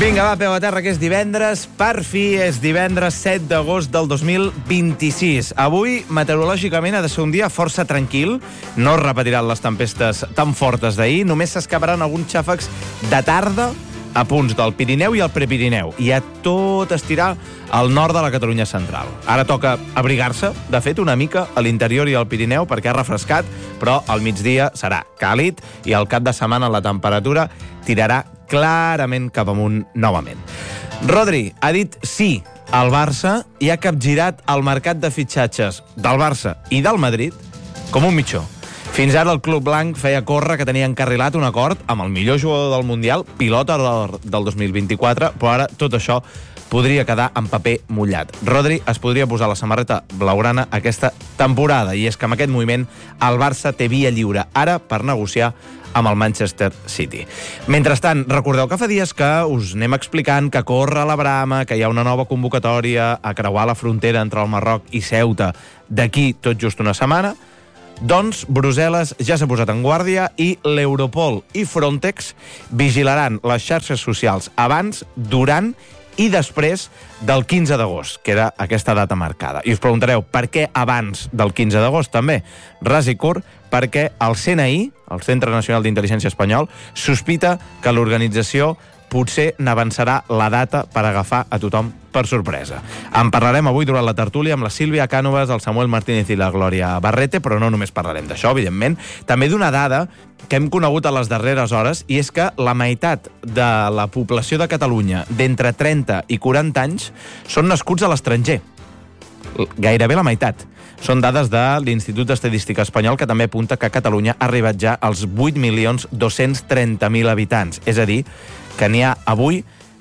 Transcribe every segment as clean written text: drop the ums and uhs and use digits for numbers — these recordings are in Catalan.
Vinga, va, peu a terra, que és divendres. Per fi és divendres 7 d'agost del 2026. Avui, meteorològicament, ha de ser un dia força tranquil. No es repetiran les tempestes tan fortes d'ahir. Només s'escaparan alguns xàfecs de tarda a punts del Pirineu i el Prepirineu. I a tot estirar al nord de la Catalunya central. Ara toca abrigar-se, de fet, una mica a l'interior i al Pirineu, perquè ha refrescat, però al migdia serà càlid i al cap de setmana la temperatura tirarà clarament cap amunt novament. Rodri ha dit sí al Barça i ha capgirat el mercat de fitxatges del Barça i del Madrid com un mitjó. Fins ara el club blanc feia córrer que tenia encarrilat un acord amb el millor jugador del Mundial, pilota del 2024, però ara tot això podria quedar en paper mullat. Rodri es podria posar la samarreta blaugrana aquesta temporada, i és que amb aquest moviment el Barça té via lliure ara per negociar amb el Manchester City. Mentrestant, recordeu que fa dies que us anem explicant que corre la brama, que hi ha una nova convocatòria a creuar la frontera entre el Marroc i Ceuta d'aquí tot just una setmana? Doncs Brussel·les ja s'ha posat en guàrdia i l'Europol i Frontex vigilaran les xarxes socials abans, durant i després del 15 d'agost, que era aquesta data marcada. I us preguntareu, per què abans del 15 d'agost també? Ras i curt, perquè el CNI, el Centre Nacional d'Intel·ligència Espanyol, sospita que l'organització potser n'avançarà la data per agafar a tothom per sorpresa. En parlarem avui durant la tertúlia amb la Sílvia Cànovas, el Samuel Martínez i la Glòria Barrete, però no només parlarem d'això, evidentment. També d'una dada que hem conegut a les darreres hores, i és que la meitat de la població de Catalunya d'entre 30 i 40 anys són nascuts a l'estranger. Gairebé la meitat. Són dades de l'Institut d'Estadística Espanyol, que també apunta que Catalunya ha arribat ja als 8.230.000 habitants. És a dir, que n'hi ha avui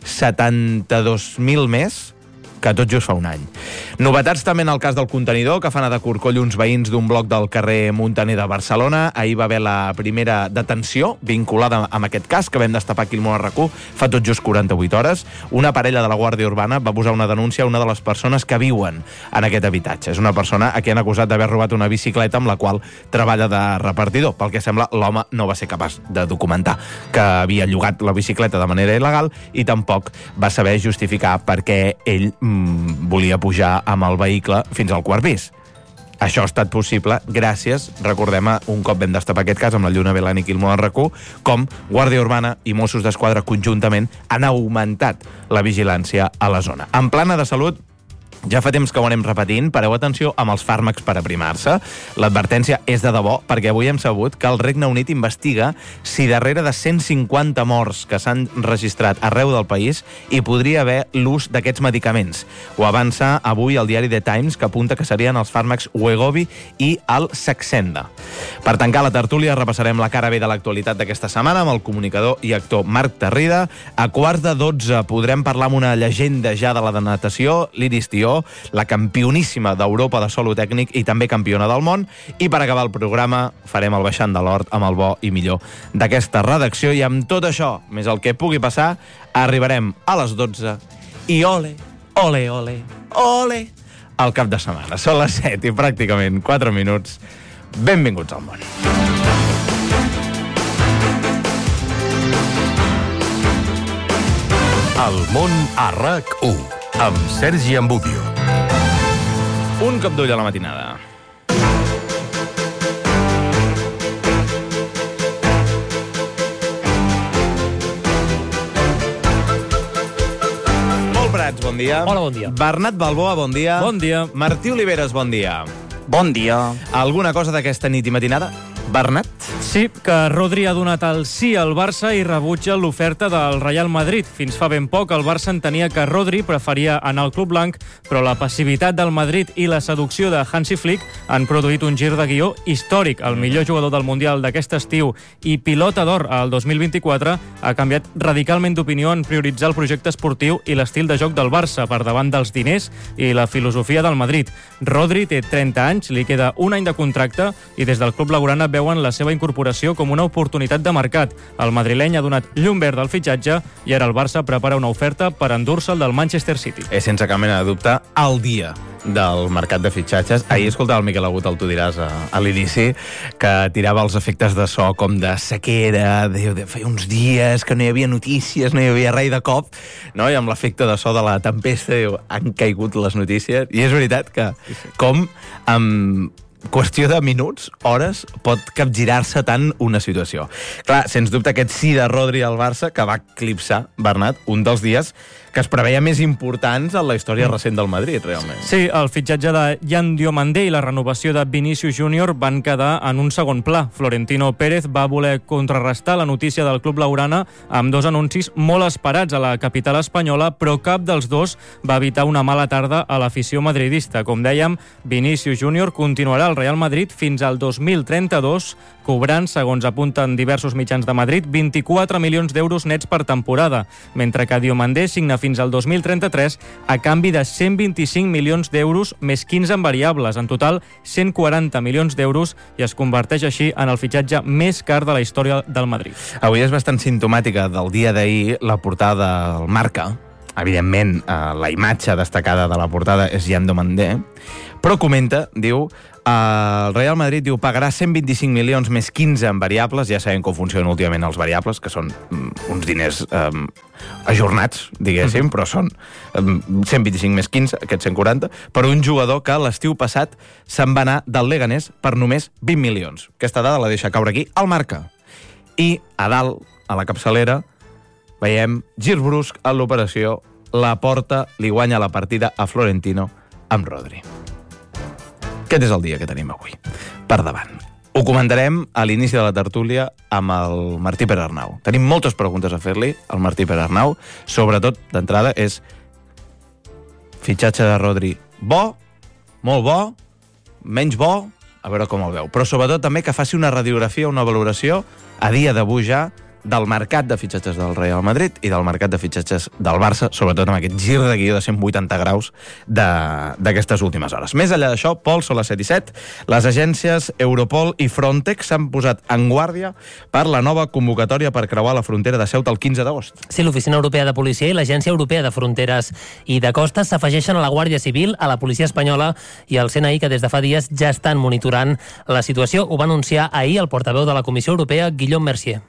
72.000 més que tot just fa un any. Novetats també en el cas del contenidor, que fan a de corcoll uns veïns d'un bloc del carrer Muntaner de Barcelona. Ahir va haver la primera detenció vinculada amb aquest cas, que vam destapar aquí al Món RQ fa tot just 48 hores. Una parella de la Guàrdia Urbana va posar una denúncia a una de les persones que viuen en aquest habitatge. És una persona a qui han acusat d'haver robat una bicicleta amb la qual treballa de repartidor. Pel que sembla, l'home no va ser capaç de documentar que havia llogat la bicicleta de manera il·legal i tampoc va saber justificar per què ell volia pujar amb el vehicle fins al quart pis. Això ha estat possible gràcies, recordem, a un cop vam destapar aquest cas amb la Lluna Belani i el Món RQ, com Guàrdia Urbana i Mossos d'Esquadra conjuntament han augmentat la vigilància a la zona. En plana de salut, ja fa temps que ho anem repetint, pareu atenció amb els fàrmacs per aprimar-se. L'advertència és de debò, perquè avui hem sabut que el Regne Unit investiga si darrere de 150 morts que s'han registrat arreu del país hi podria haver l'ús d'aquests medicaments. Ho avança avui el diari The Times, que apunta que serien els fàrmacs Wegovy i el Saxenda. Per tancar la tertúlia repassarem la cara B de l'actualitat d'aquesta setmana amb el comunicador i actor Marc Tarrida. A 11:15 podrem parlar amb una llegenda ja de la natació, l'Iris Tió, la campioníssima d'Europa de solo tècnic i també campiona del món. I per acabar el programa farem el baixant de l'hort amb el bo i millor d'aquesta redacció. I amb tot això, més el que pugui passar, arribarem a les 12 i ole, ole, ole, ole, al cap de setmana. Són les 7 i pràcticament 4 minuts. Benvinguts al món. El món a RAC1 amb Sergi Ambudio. Un cop d'ull a la matinada. Pol Prats, bon dia. Hola, bon dia. Bernat Balboa, bon dia. Bon dia. Martí Oliveres, bon dia. Bon dia. Alguna cosa d'aquesta nit i matinada? Bernat? Sí, que Rodri ha donat el sí al Barça i rebutja l'oferta del Real Madrid. Fins fa ben poc, el Barça entenia que Rodri preferia anar al club blanc, però la passivitat del Madrid i la seducció de Hansi Flick han produït un gir de guió històric. El millor jugador del Mundial d'aquest estiu i pilota d'or al 2024 ha canviat radicalment d'opinió en prioritzar el projecte esportiu i l'estil de joc del Barça per davant dels diners i la filosofia del Madrid. Rodri té 30 anys, li queda un any de contracte i des del club blaugrana veuen la seva incorporació incorporació com una oportunitat de mercat. El madrileny ha donat llum verd al fitxatge i ara el Barça prepara una oferta per endur-se'l del Manchester City. És sense cap mena de dubte el dia del mercat de fitxatges. Ahir escoltava el Miquel Agut, tu diràs a l'inici, que tirava els efectes de so com de sequera, feia uns dies que no hi havia notícies, no hi havia res de cop, no? I amb l'efecte de so de la tempesta han caigut les notícies. I és veritat que com amb qüestió de minuts, hores, pot capgirar-se tant una situació. Clar, sens dubte aquest sí de Rodri al Barça, que va eclipsar, Bernat, un dels dies que es preveia més importants en la història recent del Madrid, realment. Sí, el fitxatge de Yan Diomandé i la renovació de Vinícius Júnior van quedar en un segon pla. Florentino Pérez va voler contrarrestar la notícia del club laurana amb dos anuncis molt esperats a la capital espanyola, però cap dels dos va evitar una mala tarda a l'afició madridista. Com dèiem, Vinícius Júnior continuarà al Real Madrid fins al 2032, cobrant, segons apunten diversos mitjans de Madrid, 24 milions d'euros nets per temporada, mentre que Diomandé signa fins al 2033 a canvi de 125 milions d'euros més 15 en variables, en total 140 milions d'euros, i es converteix així en el fitxatge més car de la història del Madrid. Avui és bastant simptomàtica del dia d'ahir la portada del Marca. Evidentment, la imatge destacada de la portada és Yan Diomandé, però comenta, diu, el Real Madrid pagarà 125 milions més 15 en variables. Ja sabem com funcionen últimament els variables, que són uns diners ajornats, diguéssim, però són 125 més 15, aquests 140, per un jugador que l'estiu passat se'n va anar del Leganés per només 20 milions. Aquesta dada la deixa caure aquí al Marca. I a dalt, a la capçalera, veiem gir brusc en l'operació, la Porta li guanya la partida a Florentino amb Rodri. Aquest és el dia que tenim avui, per davant. Ho comentarem a l'inici de la tertúlia amb el Martí Perarnau. Tenim moltes preguntes a fer-li al Martí Perarnau. Sobretot, d'entrada, és fitxatge de Rodri bo, molt bo, menys bo, a veure com el veu. Però sobretot també que faci una radiografia, una valoració a dia d'avui ja del mercat de fitxatges del Real Madrid i del mercat de fitxatges del Barça, sobretot amb aquest gir de guió de 180 graus d'aquestes últimes hores. Més enllà d'això, Pol, són les 7 i 7, les agències Europol i Frontex s'han posat en guàrdia per la nova convocatòria per creuar la frontera de Ceuta el 15 d'agost. Sí, l'Oficina Europea de Policia i l'Agència Europea de Fronteres i de Costes s'afegeixen a la Guàrdia Civil, a la Policia Espanyola i al CNI, que des de fa dies ja estan monitorant la situació. Ho va anunciar ahir el portaveu de la Comissió Europea, Guillaume Mercier.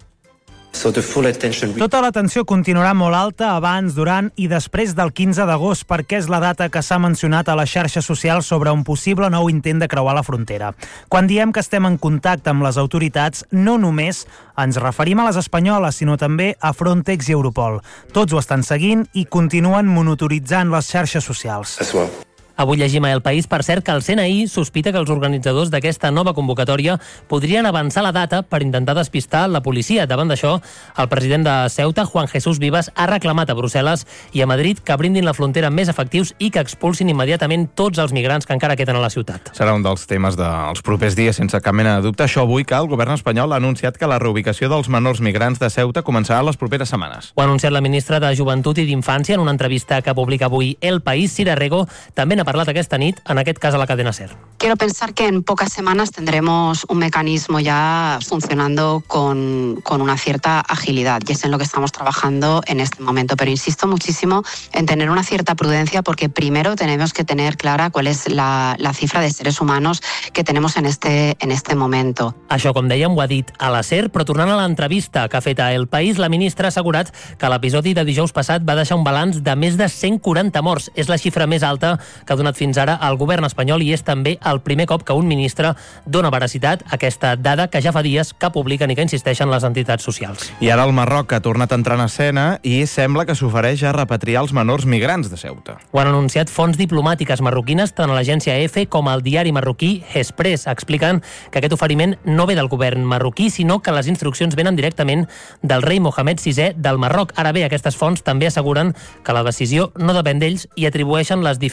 Tota l'atenció continuarà molt alta abans, durant i després del 15 d'agost, perquè és la data que s'ha mencionat a les xarxes socials sobre un possible nou intent de creuar la frontera. Quan diem que estem en contacte amb les autoritats, no només ens referim a les espanyoles, sinó també a Frontex i Europol. Tots ho estan seguint i continuen monitoritzant les xarxes socials. Avui llegim a El País, per cert, que el CNI sospita que els organitzadors d'aquesta nova convocatòria podrien avançar la data per intentar despistar la policia. Davant d'això, el president de Ceuta, Juan Jesús Vivas, ha reclamat a Brussel·les i a Madrid que brindin la frontera més efectius i que expulsin immediatament tots els migrants que encara queden a la ciutat. Serà un dels temes dels propers dies, sense cap mena de dubte. Això avui que el govern espanyol ha anunciat que la reubicació dels menors migrants de Ceuta començarà les properes setmanes. Ho ha anunciat la ministra de Joventut i d'Infància en una entrevista que publica avui El País. Cira Rego també n'ha parlat aquesta nit, en aquest cas a la cadena SER. Quiero pensar que en pocas semanas tendremos un mecanismo ya funcionando con una cierta agilidad, y es en lo que estamos trabajando en este momento. Pero insisto muchísimo en tener una cierta prudencia, porque primero tenemos que tener clara cuál es la cifra de seres humanos que tenemos en este momento. Això, com dèiem, ho ha dit a la SER, però tornant a l'entrevista que ha fet a El País, la ministra ha assegurat que l'episodi de dijous passat va deixar un balanç de més de 140 morts. És la xifra més alta que ha donat fins ara al govern espanyol i és també el primer cop que un ministre dona veracitat a aquesta dada que ja fa dies que publiquen i que insisteixen les entitats socials. I ara el Marroc ha tornat a entrar en escena i sembla que s'ofereix a repatriar els menors migrants de Ceuta. Ho han anunciat fonts diplomàtiques marroquines, tant a l'agència EFE com al diari marroquí Express. Expliquen que aquest oferiment no ve del govern marroquí, sinó que les instruccions venen directament del rei Mohamed VI del Marroc. Ara bé, aquestes fonts també asseguren que la decisió no depèn d'ells i atribueixen les dificultats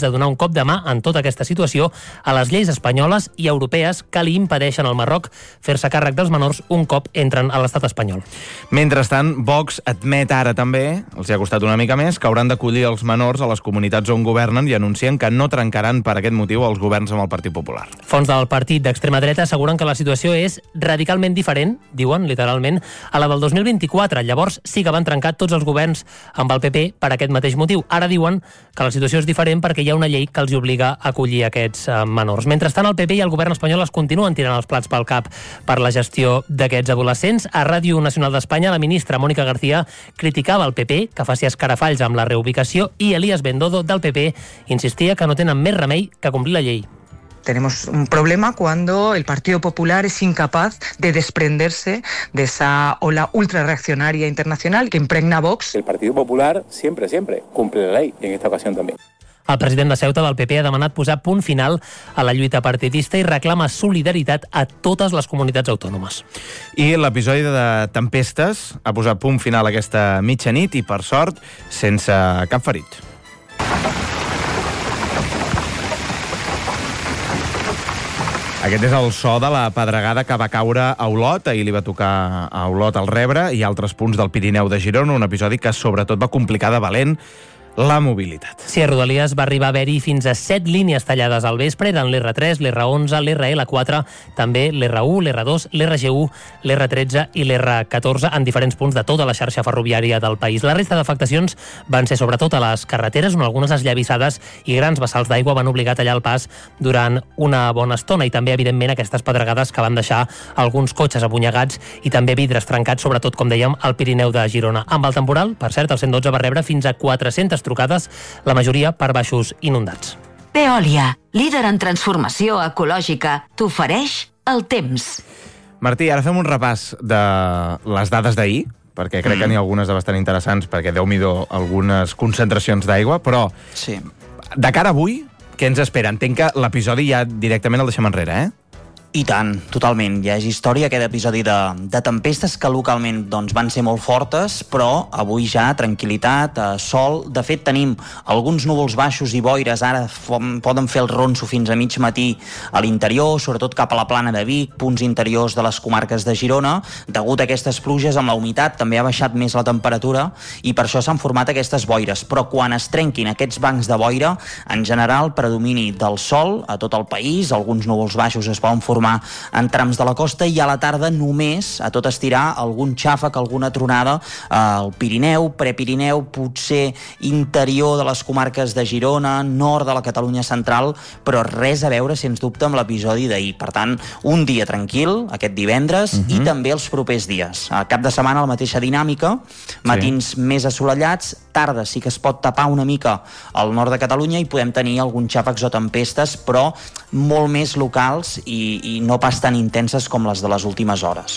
cridats a donar un cop de mà en tota aquesta situació a les lleis espanyoles i europees que li impedeixen al Marroc fer-se càrrec dels menors un cop entren a l'estat espanyol. Mentrestant, Vox admet ara també, els hi ha costat una mica més, que hauran d'acollir els menors a les comunitats on governen i anuncien que no trencaran per aquest motiu els governs amb el Partit Popular. Fons del partit d'extrema dreta asseguren que la situació és radicalment diferent, diuen literalment, a la del 2024. Llavors sí que van trencar tots els governs amb el PP per aquest mateix motiu. Ara diuen que la situació és diferent perquè hi ha una llei que els obliga a acollir aquests menors. Mentrestant, el PP i el govern espanyol es continuen tirant els plats pel cap per la gestió d'aquests adolescents. A Ràdio Nacional d'Espanya, la ministra Mónica García criticava el PP, que faci escarafalls amb la reubicació, i Elías Bendodo, del PP, insistia que no tenen més remei que complir la llei. Tenemos un problema cuando el Partido Popular es incapaz de desprenderse de esa ola ultrarreaccionaria internacional que impregna a Vox. El Partido Popular siempre cumple la ley, y en esta ocasión también. El president de Ceuta del PP ha demanat posar punt final a la lluita partidista i reclama solidaritat a totes les comunitats autònomes. I l'episodi de Tempestes ha posat punt final aquesta mitjanit i, per sort, sense cap ferit. Aquest és el so de la pedregada que va caure a Olot. Ahir li va tocar a Olot al Rebre i altres punts del Pirineu de Girona, un episodi que sobretot va complicar de valent la mobilitat. Sí, a Rodalies va arribar a haver-hi fins a 7 línies tallades al vespre. Eren l'R3, l'R11, l'RL4, també l'R1, l'R2, l'RG1, l'R13 i l'R14 en diferents punts de tota la xarxa ferroviària del país. La resta d'afectacions van ser sobretot a les carreteres, on algunes esllavissades i grans vessals d'aigua van obligar a tallar el pas durant una bona estona, i també, evidentment, aquestes pedregades que van deixar alguns cotxes abunyegats i també vidres trencats, sobretot, com dèiem, al Pirineu de Girona. Amb el temporal, per cert, el 112 va rebre fins a 400 trucades, la majoria per baixos inundats. Veolia, líder en transformació ecològica, t'ofereix el temps. Martí, ara fem un repàs de les dades d'ahir, perquè crec que n'hi ha algunes de bastant interessants, perquè Déu-n'hi-do algunes concentracions d'aigua, però sí. De cara a avui, què ens espera? Entenc que l'episodi ja directament el deixem enrere, I tant, totalment. Ja és història aquest episodi de tempestes que localment doncs, van ser molt fortes, però avui ja tranquil·litat, sol. De fet, tenim alguns núvols baixos i boires, ara poden fer el ronso fins a mig matí a l'interior, sobretot cap a la plana de Vic, punts interiors de les comarques de Girona. Degut a aquestes pluges, amb la humitat també ha baixat més la temperatura i per això s'han format aquestes boires. Però quan es trenquin aquests bancs de boira, en general, predomini del sol a tot el país, alguns núvols baixos es poden formar en trams de la costa i a la tarda només a tot estirar algun xàfec, alguna tronada al Pirineu, Prepirineu, potser interior de les comarques de Girona, nord de la Catalunya central, però res a veure, sens dubte, amb l'episodi d'ahir. Per tant, un dia tranquil, aquest divendres, i també els propers dies. A cap de setmana la mateixa dinàmica, matins més assolellats, tarda sí que es pot tapar una mica al nord de Catalunya i podem tenir alguns xàfecs o tempestes, però molt més locals i no pas tan intenses com les de les últimes hores.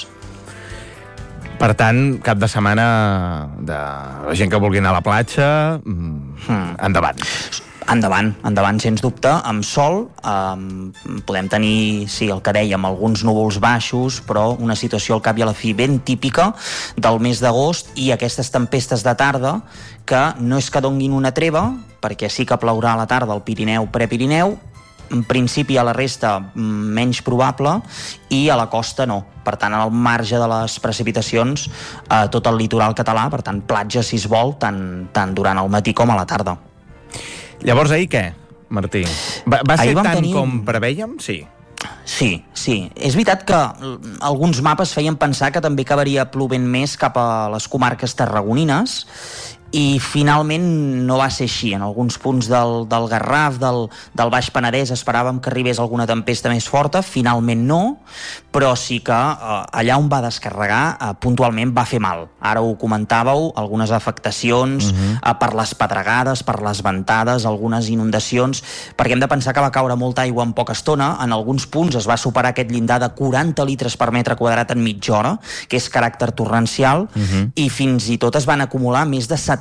Per tant, cap de setmana de la gent que vulgui anar a la platja, endavant. Endavant, sens dubte, amb sol, podem tenir, sí, el que dèiem, alguns núvols baixos, però una situació al cap i a la fi ben típica del mes d'agost, i aquestes tempestes de tarda que no és que donguin una treva, perquè sí que plourà a la tarda al Pirineu, Prepirineu, en principi a la resta menys probable, i a la costa no. Per tant, al marge de les precipitacions, tot el litoral català, per tant, platja, si es vol, tant durant el matí com a la tarda. Llavors, ahir què, Martí? Va ser tant com preveiem? Sí. Sí. És veritat que alguns mapes feien pensar que també acabaria plovent més cap a les comarques tarragonines, i finalment no va ser així. En alguns punts del Garraf, del Baix Penedès, esperàvem que arribés alguna tempesta més forta, finalment no, però sí que allà on va descarregar puntualment va fer mal. Ara ho comentàveu, algunes afectacions per les pedregades, per les ventades, algunes inundacions, perquè hem de pensar que va caure molta aigua en poca estona. En alguns punts es va superar aquest llindar de 40 litres per metre quadrat en mitja hora, que és caràcter torrencial, i fins i tot es van acumular més de 70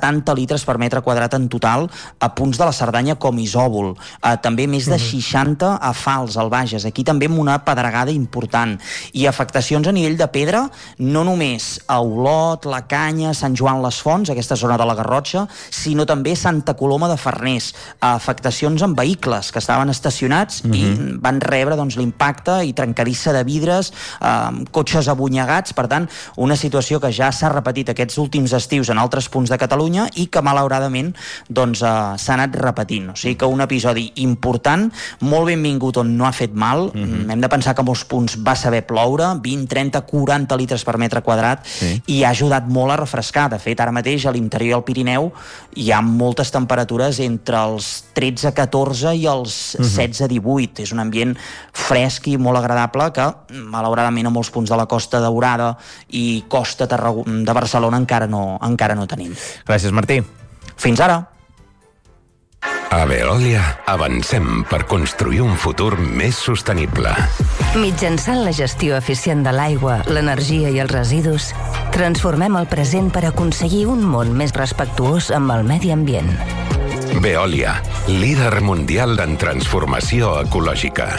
70 litres per metre quadrat en total a punts de la Cerdanya com Isòvol. També més de 60 a Fals, al Bages. Aquí també amb una pedregada important. I afectacions a nivell de pedra, no només a Olot, la Canya, Sant Joan les Fonts, aquesta zona de la Garrotxa, sinó també Santa Coloma de Farners. Afectacions en vehicles que estaven estacionats i van rebre l'impacte i trencadissa de vidres, cotxes abunyegats. Per tant, una situació que ja s'ha repetit aquests últims estius en altres punts de Catalunya i que malauradament s'ha anat repetint. O sigui que un episodi important, molt benvingut on no ha fet mal. Hem de pensar que a molts punts va saber ploure, 20, 30, 40 litres per metre quadrat, i ha ajudat molt a refrescar. De fet, ara mateix a l'interior i al Pirineu hi ha moltes temperatures entre els 13 a 14 i els 16 a 18. És un ambient fresc i molt agradable que, malauradament, a molts punts de la Costa Daurada i costa de Barcelona encara no tenim. Gràcies, Martí. Fins ara. A Veolia avancem per construir un futur més sostenible. Mitjançant la gestió eficient de l'aigua, l'energia i els residus, transformem el present per aconseguir un món més respectuós amb el medi ambient. Veolia, líder mundial en transformació ecològica.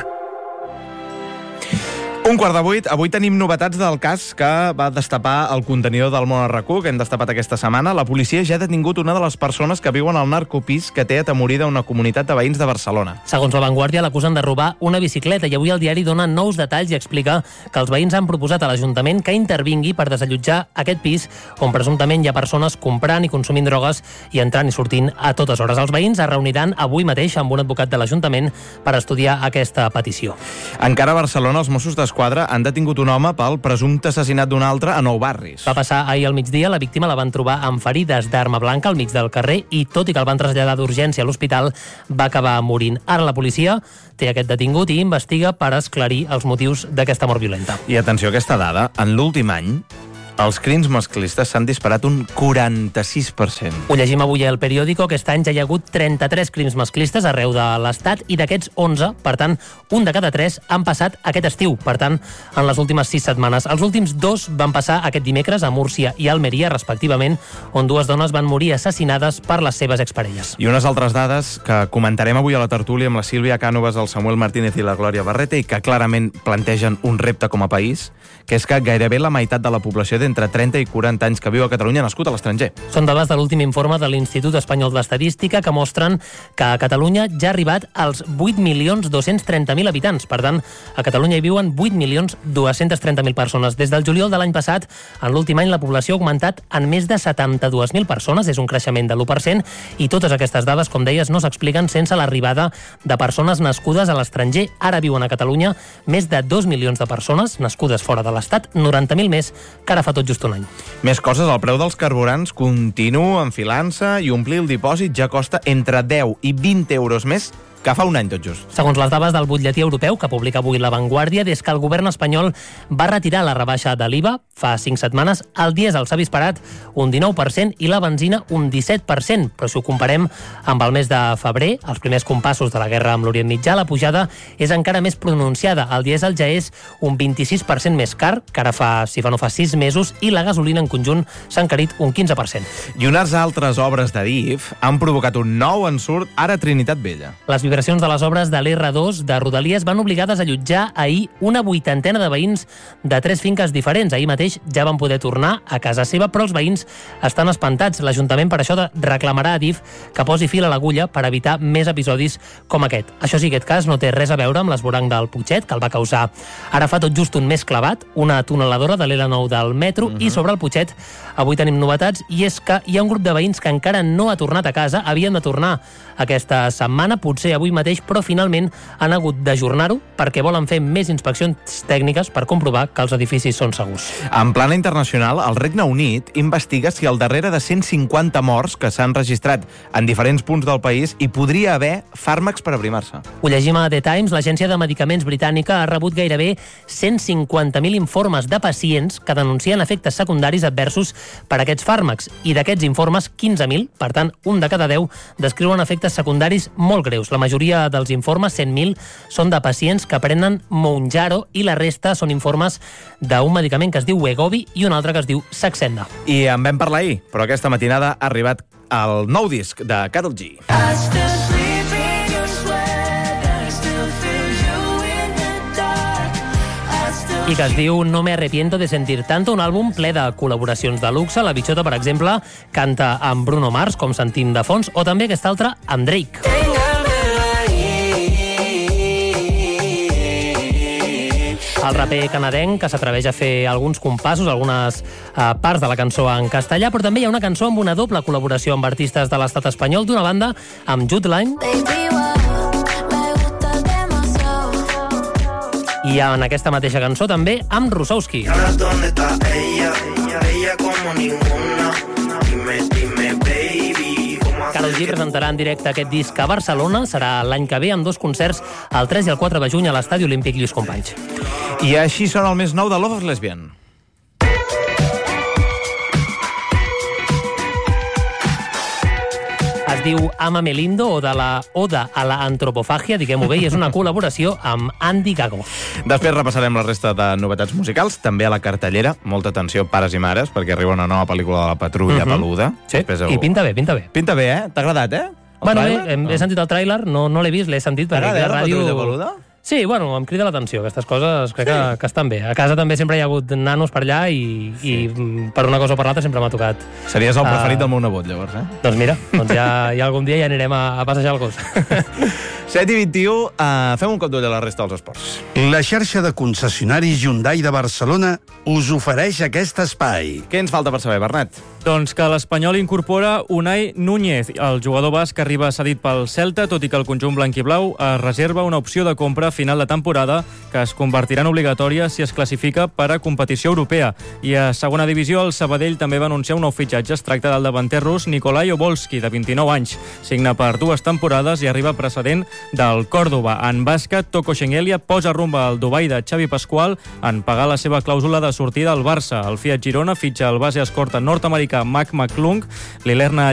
7:15. Avui tenim novetats del cas que va destapar el contenidor del Món a RAC1, que hem destapat aquesta setmana. La policia ja ha detingut una de les persones que viuen al narcopís que té atemorida una comunitat de veïns de Barcelona. Segons La Vanguardia, l'acusen de robar una bicicleta i avui el diari dona nous detalls i explica que els veïns han proposat a l'Ajuntament que intervingui per desallotjar aquest pis on presumptament hi ha persones comprant i consumint drogues i entrant i sortint a totes hores. Els veïns es reuniran avui mateix amb un advocat de l'Ajuntament per estudiar aquesta petició. Encara a Barcelona, els Mossos d'Esquadra han detingut un home pel presumpte assassinat d'un altre a Nou Barris. Va passar ahir al migdia, la víctima la van trobar amb ferides d'arma blanca al mig del carrer i, tot i que el van traslladar d'urgència a l'hospital, va acabar morint. Ara la policia té aquest detingut i investiga per esclarir els motius d'aquesta mort violenta. I atenció a aquesta dada, en l'últim any els crims masclistes s'han disparat un 46%. Ho llegim avui al Periódico. Aquest any ja hi ha hagut 33 crims masclistes arreu de l'Estat i d'aquests 11, per tant, un de cada 3 han passat aquest estiu, per tant, en les últimes 6 setmanes. Els últims 2 van passar aquest dimecres a Múrcia i Almeria, respectivament, on 2 dones van morir assassinades per les seves exparelles. I unes altres dades que comentarem avui a la tertúlia amb la Sílvia Cànovas, el Samuel Martínez i la Glòria Barrete i que clarament plantegen un repte com a país, que és que gairebé la meitat de la població d'entre 30 i 40 anys que viu a Catalunya ha nascut a l'estranger. Són dades de l'últim informe de l'Institut Espanyol d'Estadística que mostren que a Catalunya ja ha arribat als 8.230.000 habitants. Per tant, a Catalunya hi viuen 8.230.000 persones. Des del juliol de l'any passat, en l'últim any, la població ha augmentat en més de 72.000 persones. És un creixement de l'1%, i totes aquestes dades, com deies, no s'expliquen sense l'arribada de persones nascudes a l'estranger. Ara viuen a Catalunya més de 2 milions de persones nascudes fora de l'Estat, 90.000 més que ara fa tot just un any. Més coses, el preu dels carburants continua enfilant-se i omplir el dipòsit ja costa entre 10 i 20 euros més que fa un any tot just. Segons les dades del butlletí europeu, que publica avui La Vanguardia, des que el govern espanyol va retirar la rebaixa de l'IVA fa 5 setmanes, el dièsel s'ha disparat un 19% i la benzina un 17%. Però si ho comparem amb el mes de febrer, els primers compassos de la guerra amb l'Orient Mitjà, la pujada és encara més pronunciada. El dièsel ja és un 26% més car que ara fa 6 mesos i la gasolina en conjunt s'ha encarit un 15%. I unes altres obres de DIF han provocat un nou ensurt ara a Trinitat Vella. Les vibracions de les obres de l'R2 de Rodalies van obligar a desallotjar ahir una 80ena de veïns de 3 finques diferents. Ahir mateix ja van poder tornar a casa seva, però els veïns estan espantats. L'Ajuntament per això reclamarà a DIF que posi fil a l'agulla per evitar més episodis com aquest. Això sí, aquest cas no té res a veure amb l'esvoranc del Putxet, que el va causar ara fa tot just un mes clavat, una tuneladora de l'L9 del metro, i sobre el Putxet avui tenim novetats, i és que hi ha un grup de veïns que encara no ha tornat a casa, havien de tornar aquesta setmana, potser avui mateix, però finalment han hagut d'ajornar-ho perquè volen fer més inspeccions tècniques per comprovar que els edificis són segurs. En plana internacional, el Regne Unit investiga si al darrere de 150 morts que s'han registrat en diferents punts del país hi podria haver fàrmacs per aprimar-se. Ho llegim a The Times. L'Agència de Medicaments britànica ha rebut gairebé 150.000 informes de pacients que denuncien efectes secundaris adversos per aquests fàrmacs, i d'aquests informes, 15.000, per tant, un de cada 10, descriuen efectes secundaris molt greus. La majoria majoria dels informes, 100.000, són de pacients que prenen Mounjaro i la resta són informes d'un medicament que es diu Wegovy i un altre que es diu Saxenda. I en vam parlar ahir, però aquesta matinada ha arribat el nou disc de Karol G. I que es diu No me arrepiento de sentir tanto, un àlbum ple de col·laboracions de luxe. La Bichota, per exemple, canta amb Bruno Mars, com sentim de fons, o també aquest altre amb Drake. El raper canadenc que s'atreveix a fer alguns compassos, algunes parts de la cançó en castellà, però també hi ha una cançó amb una doble col·laboració amb artistes de l'estat espanyol, d'una banda amb Jude Line i en aquesta mateixa cançó també amb Rusowski. Karol G presentarà en directe aquest disc a Barcelona. Serà l'any que ve amb 2 concerts, el 3 i el 4 de juny a l'Estadi Olímpic Lluís Companys. I així sona el més nou de Love is Lesbian. Es diu Ámame Lindo, o de la Oda a la Antropofàgia, diguem-ho bé, i és una col·laboració amb Andy Gago. Després repassarem la resta de novetats musicals, també a la cartellera. Molta atenció, pares i mares, perquè arriba una nova pel·lícula de la Patrulla Peluda. Sí, i pinta bé, pinta bé. Pinta bé, T'ha agradat, Bueno, he sentit el tràiler, no l'he vist, l'he sentit perquè la ràdio... Patrulla Peluda? Sí, bueno, em crida l'atenció, aquestes coses crec que estan bé. A casa també sempre hi ha hagut nanos per allà i per una cosa o per l'altra sempre m'ha tocat. Series el preferit del meu nebot, llavors, Doncs mira, ja algun dia ja anirem a passejar el gos. 7:21, fem un cop d'ull a la resta dels esports. La xarxa de concessionaris Hyundai de Barcelona us ofereix aquest espai. Què ens falta per saber, Bernat? Doncs que l'Espanyol incorpora Unai Núñez. El jugador basc arriba cedit pel Celta, tot i que el conjunt blanquiblau es reserva una opció de compra a final de temporada que es convertirà en obligatòria si es classifica per a competició europea. I a segona divisió, el Sabadell també va anunciar un nou fitxatge. Es tracta del davanter rus Nikolai Obolski, de 29 anys. Signa per 2 temporades i arriba precedent del Còrdova. En bàsquet, Toko Shengelia posa rumb al Dubai de Xavi Pasqual en pagar la seva clàusula de sortida al Barça. El Fiat Girona fitxa el base escorta nord-americà Mac McClung. L'Ilerna